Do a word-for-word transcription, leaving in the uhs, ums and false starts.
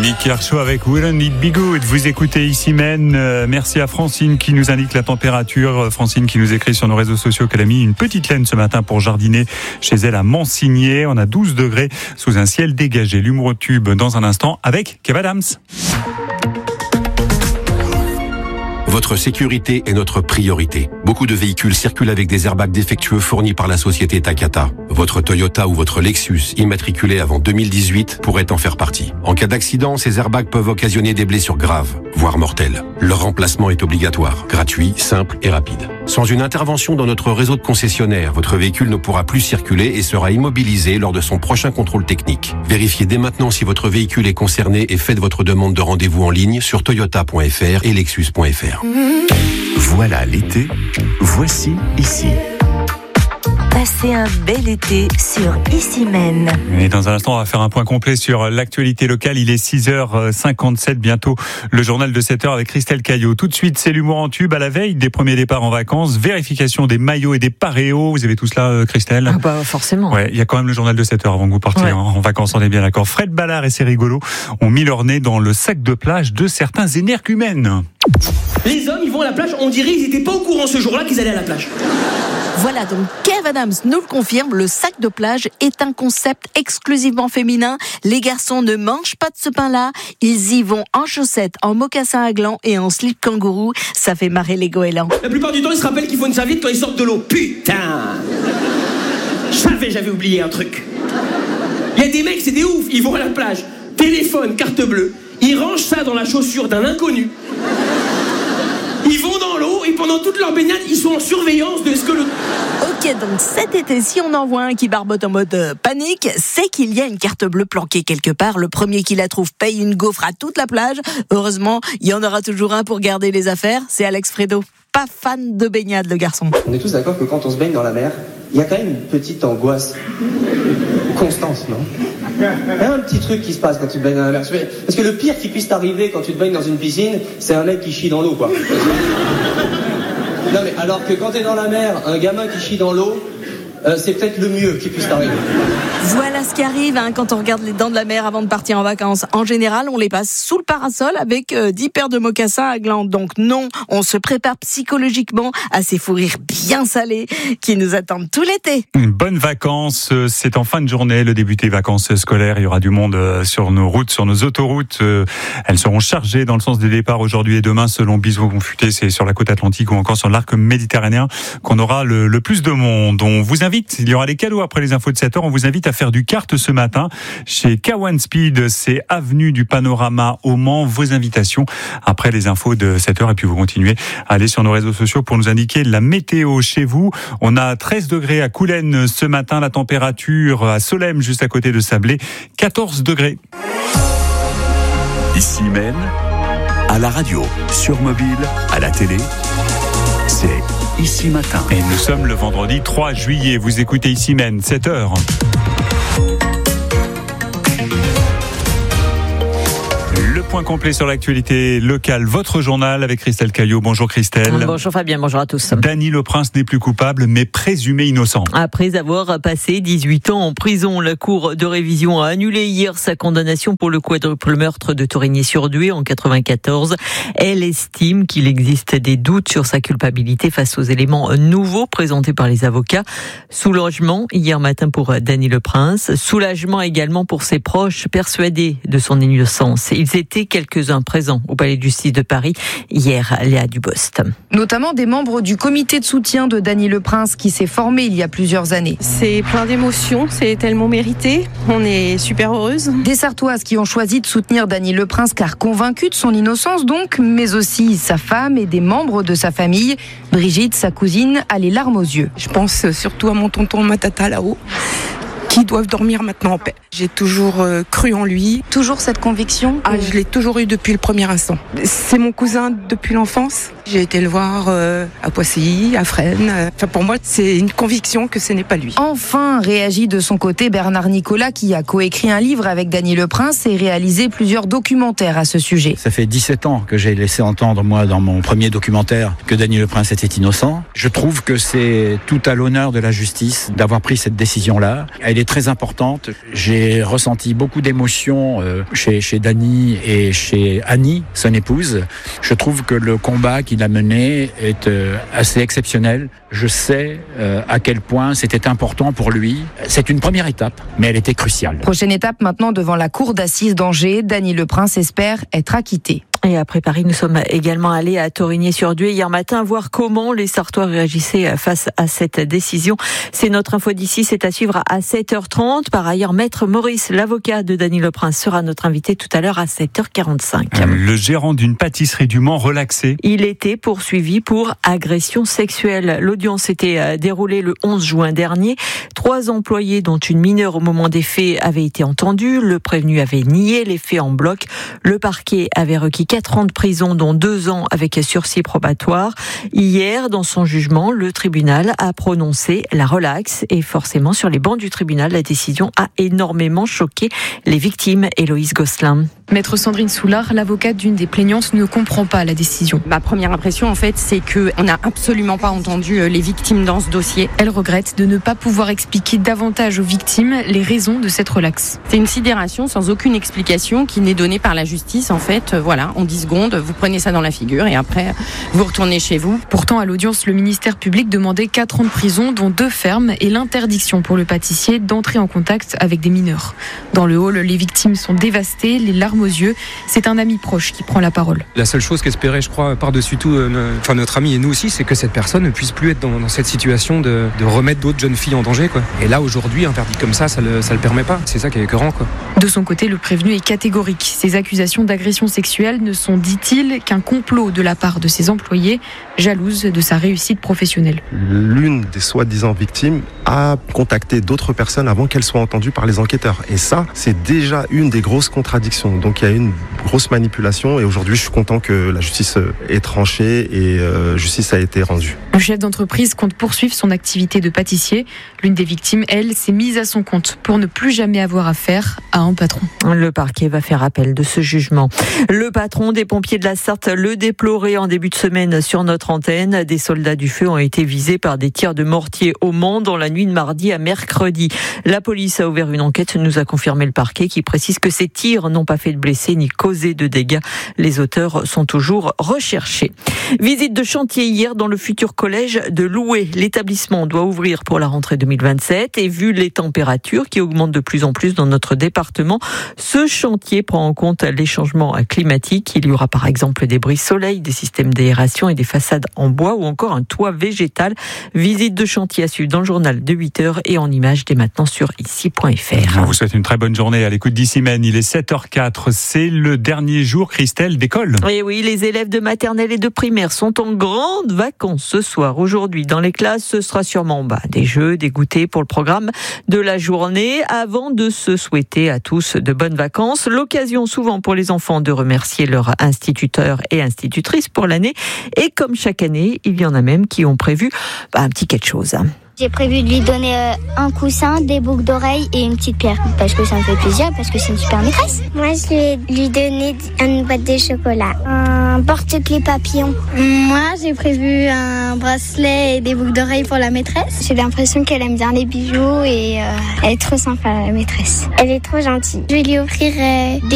Nicky Archaud avec Wouldn't It Be Good. Vous écoutez ici Men. Euh, merci à Francine qui nous indique la température. Francine qui nous écrit sur nos réseaux sociaux qu'elle a mis une petite laine ce matin pour jardiner chez elle à Mansigné. On a douze degrés sous un ciel dégagé. L'humour tube dans un instant avec Kev Adams. Votre sécurité est notre priorité. Beaucoup de véhicules circulent avec des airbags défectueux fournis par la société Takata. Votre Toyota ou votre Lexus, immatriculé avant deux mille dix-huit, pourrait en faire partie. En cas d'accident, ces airbags peuvent occasionner des blessures graves, voire mortelles. Leur remplacement est obligatoire, gratuit, simple et rapide. Sans une intervention dans notre réseau de concessionnaires, votre véhicule ne pourra plus circuler et sera immobilisé lors de son prochain contrôle technique. Vérifiez dès maintenant si votre véhicule est concerné et faites votre demande de rendez-vous en ligne sur toyota point f r et lexus point f r. Voilà l'été, voici ici. Passez un bel été sur Ici Men. Et dans un instant, on va faire un point complet sur l'actualité locale. Il est six heures cinquante-sept, bientôt le journal de sept heures avec Christelle Caillot. Tout de suite, c'est l'humour en tube à la veille des premiers départs en vacances. Vérification des maillots et des paréos. Vous avez tout cela, Christelle ? Ah bah forcément. Ouais, il y a quand même le journal de sept heures avant que vous partiez ouais. en vacances, on est bien d'accord. Fred Ballard et ses rigolos ont mis leur nez dans le sac de plage de certains énergumènes. Les hommes, ils vont à la plage, on dirait qu'ils n'étaient pas au courant ce jour-là qu'ils allaient à la plage. Voilà, donc Kev Adams nous le confirme, le sac de plage est un concept exclusivement féminin. Les garçons ne mangent pas de ce pain-là, ils y vont en chaussettes, en mocassins à glands et en slip kangourou. Ça fait marrer les goélands. La plupart du temps, ils se rappellent qu'il faut une serviette quand ils sortent de l'eau. Putain! Je savais, j'avais oublié un truc. Il y a des mecs, c'est des oufs, ils vont à la plage, téléphone, carte bleue, ils rangent ça dans la chaussure d'un inconnu. Ils vont dans l'eau et pendant toute leur baignade, ils sont en surveillance de ce que le... Ok, donc cet été, si on en voit un qui barbote en mode euh, panique, c'est qu'il y a une carte bleue planquée quelque part. Le premier qui la trouve paye une gaufre à toute la plage. Heureusement, il y en aura toujours un pour garder les affaires. C'est Alex Fredo. Pas fan de baignade, le garçon. On est tous d'accord que quand on se baigne dans la mer, il y a quand même une petite angoisse. Constance, non ? Il y a un petit truc qui se passe quand tu te baignes dans la mer. Parce que le pire qui puisse t'arriver quand tu te baignes dans une piscine, c'est un mec qui chie dans l'eau, quoi. Non mais alors que quand t'es dans la mer, un gamin qui chie dans l'eau, euh, c'est peut-être le mieux qui puisse t'arriver. Voilà ce qui arrive hein, quand on regarde les dents de la mer avant de partir en vacances. En général, on les passe sous le parasol avec euh, dix paires de mocassins à glands. Donc non, on se prépare psychologiquement à ces fous rires bien salés qui nous attendent tout l'été. Une bonne vacances, c'est en fin de journée, le début des vacances scolaires. Il y aura du monde sur nos routes, sur nos autoroutes. Elles seront chargées dans le sens des départs aujourd'hui et demain selon Bisou Confuté. C'est sur la côte atlantique ou encore sur l'arc méditerranéen qu'on aura le, le plus de monde. On vous invite, il y aura des cadeaux après les infos de sept heures. On vous invite à faire du kart ce matin chez K un Speed. C'est avenue du Panorama au Mans. Vos invitations après les infos de sept heures. Et puis vous continuez à aller sur nos réseaux sociaux pour nous indiquer la météo chez vous. On a treize degrés à Coulennes ce matin. La température à Solesmes, juste à côté de Sablé, quatorze degrés. Ici Men, à la radio, sur mobile, à la télé, c'est Ici Matin. Et nous sommes le vendredi trois juillet. Vous écoutez Ici Men, sept heures. Le point complet sur l'actualité locale, votre journal avec Christelle Caillot. Bonjour Christelle. Bonjour Fabien, bonjour à tous. Dany Le Prince n'est plus coupable, mais présumé innocent. Après avoir passé dix-huit ans en prison, la Cour de révision a annulé hier sa condamnation pour le quadruple meurtre de Torigny-sur-Dué en quatre-vingt-quatorze. Elle estime qu'il existe des doutes sur sa culpabilité face aux éléments nouveaux présentés par les avocats. Soulagement hier matin pour Dany Le Prince. Soulagement également pour ses proches, persuadés de son innocence. Ils étaient quelques-uns présents au Palais de Justice de Paris hier, Léa Dubost. Notamment des membres du comité de soutien de Dany Le Prince qui s'est formé il y a plusieurs années. C'est plein d'émotions, c'est tellement mérité, on est super heureuse. Des Sartoises qui ont choisi de soutenir Dany Le Prince car convaincus de son innocence donc, mais aussi sa femme et des membres de sa famille. Brigitte, sa cousine, a les larmes aux yeux. Je pense surtout à mon tonton, ma tata là-haut, qui doivent dormir maintenant en paix. J'ai toujours euh, cru en lui. Toujours cette conviction? Ah, je l'ai toujours eu depuis le premier instant. C'est mon cousin depuis l'enfance. J'ai été le voir euh, à Poissy, à Fresnes. Enfin, pour moi, c'est une conviction que ce n'est pas lui. Enfin, réagit de son côté Bernard Nicolas, qui a coécrit un livre avec Dany Le Prince et réalisé plusieurs documentaires à ce sujet. Ça fait dix-sept ans que j'ai laissé entendre, moi, dans mon premier documentaire, que Dany Le Prince était innocent. Je trouve que c'est tout à l'honneur de la justice d'avoir pris cette décision-là. Elle elle est très importante. J'ai ressenti beaucoup d'émotions euh, chez, chez Dany et chez Annie, son épouse. Je trouve que le combat qu'il a mené est euh, assez exceptionnel. Je sais euh, à quel point c'était important pour lui. C'est une première étape, mais elle était cruciale. Prochaine étape maintenant devant la cour d'assises d'Angers. Dany Le Prince espère être acquitté. Et après Paris, nous sommes également allés à Torigné-sur-Dué hier matin voir comment les Sartois réagissaient face à cette décision. C'est notre info d'ici, c'est à suivre à sept heures trente. Par ailleurs, Maître Maurice, l'avocat de Dany Le Prince, sera notre invité tout à l'heure à sept heures quarante-cinq. Le gérant d'une pâtisserie du Mans relaxé. Il était poursuivi pour agression sexuelle. L'audience s'était déroulée le onze juin dernier. Trois employés, dont une mineure au moment des faits, avaient été entendus. Le prévenu avait nié les faits en bloc. Le parquet avait requis quatre ans de prison, dont deux ans avec sursis probatoire. Hier, dans son jugement, le tribunal a prononcé la relaxe et forcément, sur les bancs du tribunal, la décision a énormément choqué les victimes. Héloïse Gosselin. Maître Sandrine Soulard, l'avocate d'une des plaignantes, ne comprend pas la décision. Ma première impression, en fait, c'est qu'on n'a absolument pas entendu les victimes dans ce dossier. Elle regrette de ne pas pouvoir expliquer davantage aux victimes les raisons de cette relaxe. C'est une sidération sans aucune explication qui n'est donnée par la justice. En fait, voilà, en dix secondes, vous prenez ça dans la figure et après, vous retournez chez vous. Pourtant, à l'audience, le ministère public demandait quatre ans de prison, dont deux fermes, et l'interdiction pour le pâtissier d'entrer en contact avec des mineurs. Dans le hall, les victimes sont dévastées, les larmes aux yeux. C'est un ami proche qui prend la parole. La seule chose qu'espérait, je crois, par-dessus tout, euh, enfin notre ami et nous aussi, c'est que cette personne ne puisse plus être dans, dans cette situation de, de remettre d'autres jeunes filles en danger, quoi. Et là, aujourd'hui, un verdict comme ça, ça le, ça le permet pas. C'est ça qui est écœurant, quoi. De son côté, le prévenu est catégorique. Ces accusations d'agression sexuelle ne sont, dit-il, qu'un complot de la part de ses employés, jalouses de sa réussite professionnelle. L'une des soi-disant victimes a contacté d'autres personnes avant qu'elles soient entendues par les enquêteurs. Et ça, c'est déjà une des grosses contradictions. Donc il y a une grosse manipulation et aujourd'hui, je suis content que la justice ait tranché et euh, justice a été rendue. Le chef d'entreprise compte poursuivre son activité de pâtissier. L'une des victimes, elle, s'est mise à son compte pour ne plus jamais avoir affaire à un patron. Le parquet va faire appel de ce jugement. Le patron des pompiers de la Sarthe le déplorait en début de semaine sur notre antenne. Des soldats du feu ont été visés par des tirs de mortier au Mans dans la nuit de mardi à mercredi. La police a ouvert une enquête, nous a confirmé le parquet, qui précise que ces tirs n'ont pas fait de blessés ni causé de dégâts. Les auteurs sont toujours recherchés. Visite de chantier hier dans le futur collège de Loué. L'établissement doit ouvrir pour la rentrée deux mille vingt-sept et vu les températures qui augmentent de plus en plus dans notre département, ce chantier prend en compte les changements climatiques. Il y aura par exemple des brise-soleil, des systèmes d'aération et des façades en bois ou encore un toit végétal. Visite de chantier à suivre dans le journal de huit heures et en images dès maintenant sur ici point f r. On vous souhaite une très bonne journée à l'écoute d'Issy-Mène. Il est sept heures quatre. C'est le dernier jour, Christelle, d'école. Et oui, les élèves de maternelle et de primaire sont en grandes vacances ce soir. Aujourd'hui, dans les classes, ce sera sûrement bah, des jeux, des goûters pour le programme de la journée avant de se souhaiter à tous de bonnes vacances. L'occasion souvent pour les enfants de remercier leur instituteur et institutrice pour l'année. Et comme chaque année, il y en a même qui ont prévu bah, un petit quelque chose. J'ai prévu de lui donner euh, un coussin, des boucles d'oreilles et une petite pierre. Parce que ça me fait plaisir, parce que c'est une super maîtresse. Moi, je vais lui donner une boîte de chocolat. Un porte-clés papillon. Moi, j'ai prévu un bracelet et des boucles d'oreilles pour la maîtresse. J'ai l'impression qu'elle aime bien les bijoux et euh, elle est trop sympa, la maîtresse. Elle est trop gentille. Je vais lui offrir euh, des